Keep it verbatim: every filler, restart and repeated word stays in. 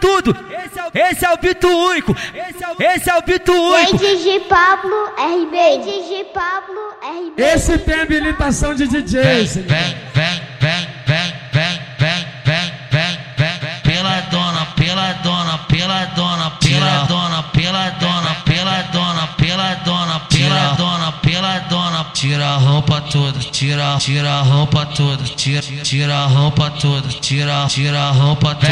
tudo. Esse é o Bito único. Esse é o Bito único. D J Pablo R B. D J Pablo R B. Esse tem habilitação de D J. Vem, vem, vem, vem, vem, vem, vem, vem, vem, vem. Pela dona, pela dona, pela dona, pela dona, pela dona, pela dona, pela dona, pela dona, pela dona. Tira a roupa toda, tira, tira a roupa toda, tira, tira a roupa toda, tira, tira a roupa toda.